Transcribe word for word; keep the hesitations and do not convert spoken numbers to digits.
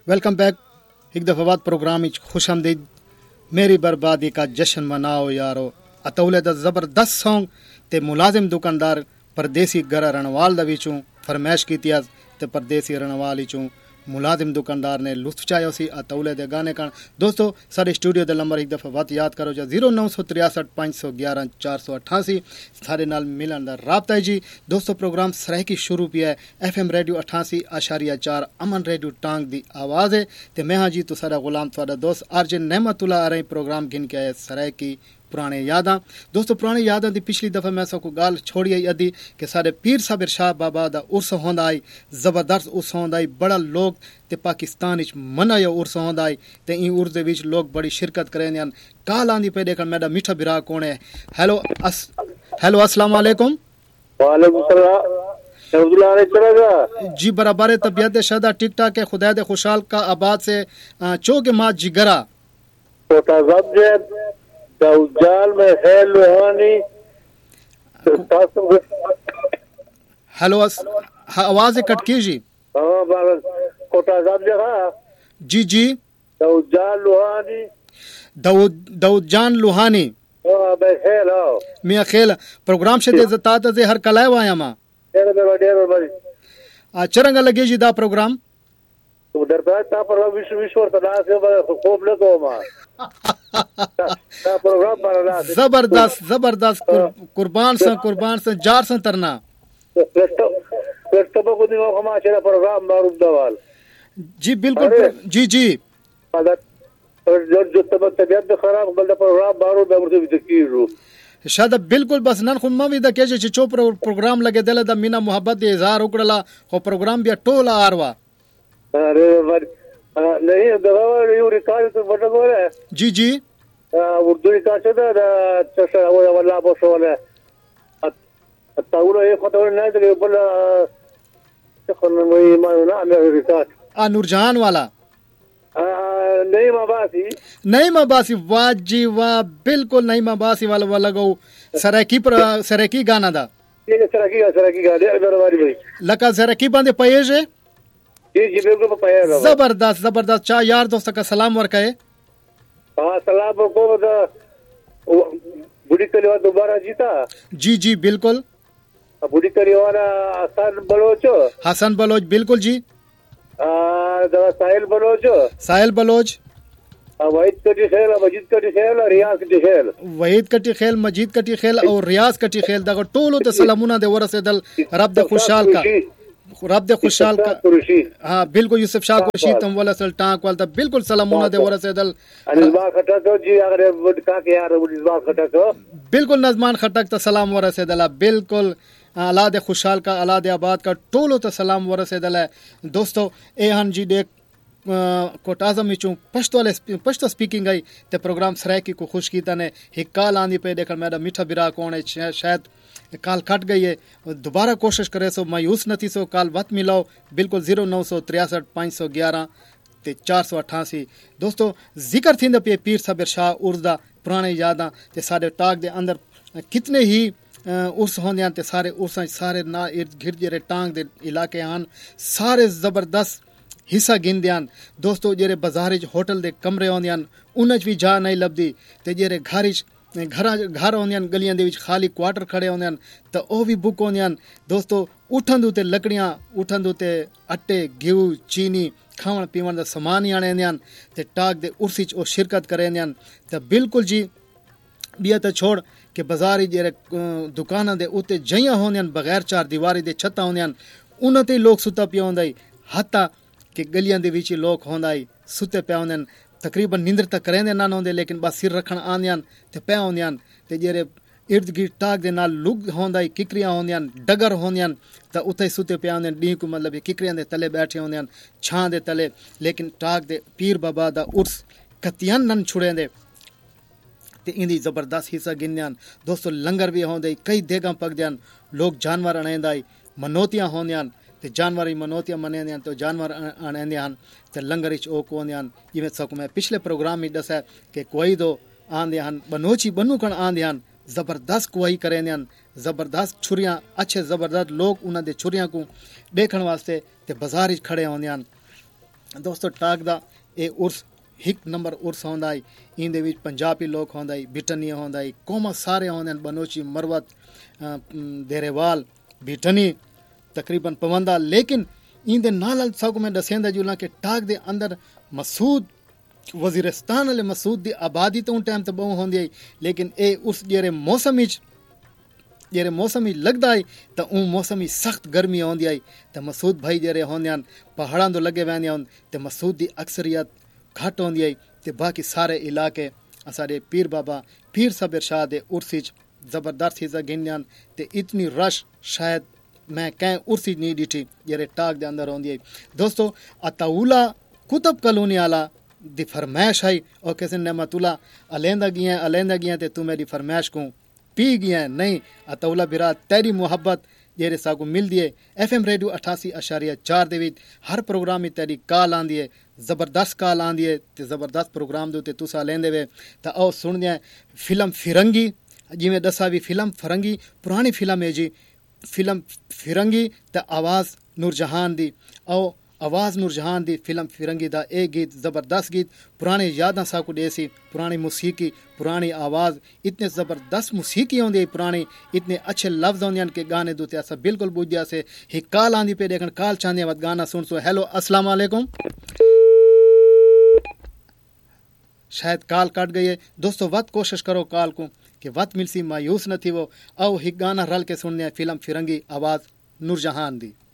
Welcome back. एक दफ़ा बाद प्रोग्राम विच खुश आमदीद। मेरी बर्बादी का जश्न मनाओ यारो। अतौले दा ज़बरदस्त सॉन्ग ते मुलाजिम दुकानदार परदेसी घर रणवाल दा विचों फरमाइश कीती अस ते परदेसी रणवाल विचों मुलाजिम दुकानदार ने लुत्फ चायो सी अतौले दे गाने का। दोस्तों सारे स्टूडियो दे नंबर एक दफ़ा बात याद करो जा जीरो नौ सौ तिरसठ पाँच सौ ग्यारह चार सौ अठासी सारे नाल मिलन दा राबता है जी। दोस्तों प्रोग्राम सराय की शुरू पिया है एफ एम रेडियो अठासी आशारिया चार अमन रेडियो टांग दी आवाज़ है ते मैं हाँ जी तो सारा गुलाम थोड़ा दोस्त आरजे नेमतुल्ला आ रही प्रोग्राम गिन के आए सराय की पुराने यादां। दोस्तों पुरानी यादां दी पिछली दफ़ा मैं सबको गाल छोड़ी आई अदी कि सारे पीर साबिर शाह बाबा दा उर्स होंदा आई, ज़बरदस्त उर्स होंदा आई, बड़ा लोग ते पाकिस्तान विच मनायो उर्स होंदा आई ते इन उर्स दे विच लोग बड़ी शिरकत करेंदे हन। काल आंदी पे देखन मेरा मीठा बिरा कौन है। हेलो अस हेलो अस्सलाम वालेकुम। वालेकुम सलाम अब्दुल्ला ने चलेगा जी बराबर है तबीयत शदा ठीक ठाक है खुदा दे खुशहाल का आबाद से चौके माँ जिगरा कोटा जब्जे दाऊजाल में है लोहानी। हेलो आवाज कट कीजिए। हाँ कोटा जब्जे हाँ जी जी दाऊजाल लोहानी दाऊद दाऊदजान लोहानी हाँ मैं खेल हाँ मियाँ खेल प्रोग्राम से दे जतात दे हर कलाए वाया माँ तेरे में बड़े बड़ी आ चरंगा लगे जी दा प्रोग्राम तो डरता ता पर विश्व विश्व तना से खूब ले तो माँ ता प्रोग्राम पर ना जबरदस्त जबरदस्त कुर्बान से कुर्बान से जार से तरना तो तो को दिनो हमारा चला प्रोग्राम मारूफ दवाल जी बिल्कुल जी जी जो जो तब तबियत खराब बंदा प्रोग्राम मारूफ दवाल से तकीर शायद बिल्कुल बस नन खुम्मा भी दा के जे चो प्रोग्राम लगे दले दा मीना मोहब्बत दे इजहार उकड़ला हो प्रोग्राम भी टोला आरवा अरे नहीं दवा यू रिकॉर्ड तो बड़ा गोल है जी जी उर्दू रिकॉर्ड से दा चसा वो वाला बस वाला ताउलो ये खतौल नहीं तो बोला कौन वही मानो ना रिकॉर्ड आ नूरजहान वाला नहीं मबासी नहीं मबासी वाह जी वाह बिल्कुल नहीं मबासी वाला वाला गो सराकी पर सराकी गाना दा ये सराकी सराकी गाने दरबारी भाई लका सराकी बांधे पयेज है जी जी बिल्कुल पयेज जबरदस्त जबरदस्त चा यार दोस्त का सलाम वर कहे। हां सलाम को बता बुढ़ी कलिवा दोबारा जीता जी जी बिल्कुल बुढ़ी कलिवा हसन बलोच हसन बलोच बिल्कुल जी साहिल बलोच साहिल बलोच वहीद कटी खेल मजीद कटी खेल रियाज कटी खेल वहीद कटी खेल मजीद कटी खेल और रियाज कटी खेल दा टोलो तो सलामुना दे वरसे दल रब दे खुशहाल का रब दे खुशहाल का हां बिल्कुल यूसुफ शाह कुरशी तुम वाला सल टांक वाला बिल्कुल सलामुना दे वरसे दल अनिसबा खटक जी अगर वड का के यार अनिसबा खटक बिल्कुल नजमान खटक तो सलाम वरसे दला बिल्कुल अलाद खुशहाल का अलाद आबाद का टोलो तो सलाम वरसे दल है। दोस्तों ए हन जी देख कोटाजम विचों पश्तो वाले पश्तो स्पीकिंग आई ते प्रोग्राम सरायकी को खुश कीता ने एक काल आंदी पे देखल मेरा मीठा बिरा कौन है शायद काल कट गई है दोबारा कोशिश करे सो मायूस न थी सो काल वत मिलाओ बिल्कुल जीरो नौ सौ तिरसठ पाँच सौ ग्यारह ते चार सौ अठासी। दोस्तों जिक्र थींदा पे पीर साबिर शाह उर्दा पुराने यादां ते सारे टाक दे अंदर कितने ही उर्स होंदे ते सारे उर्स सारे ना इर्द गिर्द जेरे टांग दे इलाके आन सारे जबरदस्त हिस्सा गिनदे हन। दोस्तों जेरे बाजार होटल दे कमरे होंदे हन उन भी जा नहीं लभदी ते जेरे घर घर घर होंदे हन गलियां दे विच खाली क्वार्टर खड़े होंदे हन तो ओ भी बुक होंदे हन। दोस्तों उठन ते लकड़ियां उठन ते अट्टे घिऊ चीनी खावण पीवण दा सामान ही आने हन ते टाक दे उर्स विच ओ शिरकत करेंदे हन ते बिल्कुल जी बिया तो छोड़ के बाजार जेरे दुकानां दे उत्ते जइयां होंदे हन बगैर चार दीवारी दे छत्ता होंदे हन उन ते लोग सुता पिया होंदा हत्ता कि गलियां दे विच लोग होंदा सुते पिया होंदे तकरीबन निंद्र तक करेंदे ना होंदे लेकिन बस सिर रखण आंदे हन ते पिया होंदे हन ते जेरे इर्द गिर्द टाक दे नाल लुग होंदा किकरियां होंदे हन डगर होंदे हन ते उत्ते सुते पिया होंदे डी को मतलब किकरियां दे तले बैठे होंदे हन छां दे तले लेकिन टाक दे पीर बाबा दा उर्स कतियां नन छुड़ेंदे ते इंदी जबरदस्त हिस्सा गिनदे हन। दोस्तों लंगर भी होंदे कई देगां पकदे हन लोग जानवर आणेंदा मनोतियां होंदे हन ते जानवर मनोतियां मनेंदे हन तो जानवर आणेंदे हन ते लंगर विच ओक होंदे हन जिवें सको मैं पिछले प्रोग्राम में दस्या कि कोई दो आंदे हन बनोची बनू कण आंदे हन जबरदस्त कुआई करेंदे हन जबरदस्त छुरियां अच्छे जबरदस्त लोग उन्हां दे छुरियां को देखण वास्ते ते बाजार विच खड़े होंदे हन دوستو ٹاک دا اے عرس ایک نمبر عرس ہوندا ہے این دے وچ پنجابی لوگ ہوندا ہے بٹنی ہوندا ہے قوما سارے ہوندے بنوچی مروت دیرےوال بٹنی تقریباً پوندا لیکن این دے نال ساکو میں دسیندا جولا کہ ٹاک دے اندر مسعود وزیرستان والے مسعود دی آبادی تو ان ٹائم تے بہت ہوندی ہے لیکن اے اس جڑے موسم وچ جڑے موسم لگدا ہے تو اون موسم سخت گرمی ہوندی ہے تو مسعود بھائی جڑے ہوندے ہیں پہاڑاں تو لگے ویندے ہون تے مسعود دی اکثریت گھٹ ہوندی ہے تے باقی سارے علاقے اساڈے پیر بابا پیر صاحب ارشاد دے عرس وچ زبردست حصہ گھنیاں تے اتنی رش شاید میں کہیں عرس نہیں ڈٹھی جڑے ٹاک دے اندر ہوندی ہے دوستو اطاولا کتب کالونی والا دی فرمائش ہے اور کسی نعمت اللہ علیندہ گیا علیندہ گیا تے تو میری فرمائش کو پی گیا نہیں اطاولا برا تیری محبت جیرے ساگو مل دیے ایف ایم ریڈیو اٹھاسی اشاریہ چار دے وچ ہر پروگرام میں تیری کال آندی ہے زبردست کال آندی ہے تے زبردست پروگرام دے تے تسا لیندے وے تا او سن دے فلم فرنگی جی میں دسا بھی فلم فرنگی پرانی فلم ہے جی فلم فرنگی تے آواز نور جہان دی او آواز نور جہان دی فلم فرنگی دا اے گیت زبردست گیت پرانے یاداں ساکو دے سی پرانی موسیقی پرانی آواز اتنے زبردست موسیقی ہوندی ہے پرانی اتنے اچھے لفظ ہوندے ہیں کہ گانے دوتے ایسا بالکل بوجھ جا سے ہی کال آندی پہ دیکھن کال چاندے وقت گانا سن سو ہیلو السلام علیکم شاید کال کٹ گئی ہے دوستو وقت کوشش کرو کال کو کہ وقت مل سی مایوس نہ تھی وہ او ہی گانا رل کے سننے فلم فرنگی آواز نور جہان دی